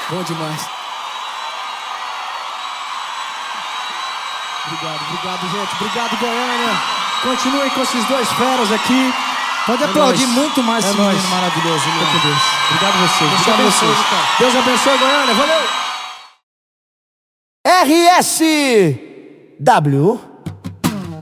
Bom demais. Obrigado, gente. Obrigado, Goiânia. Continuem com esses dois feras aqui. Pode aplaudir muito mais esse menino maravilhoso. Deus. Obrigado a vocês. Deus abençoe. Deus abençoe, Goiânia. Valeu. RSW